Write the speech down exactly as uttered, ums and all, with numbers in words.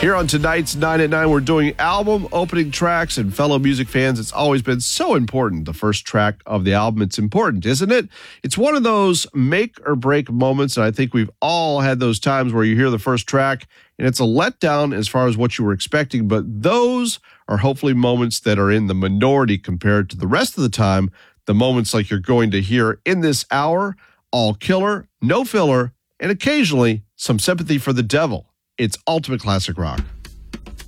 Here on tonight's nine at nine, we're doing album opening tracks, and fellow music fans, it's always been so important. The first track of the album, it's important, isn't it? It's one of those make or break moments, and I think we've all had those times where you hear the first track and it's a letdown as far as what you were expecting, but those are hopefully moments that are in the minority compared to the rest of the time, the moments like you're going to hear in this hour, all killer, no filler, and occasionally some sympathy for the devil. It's ultimate classic rock.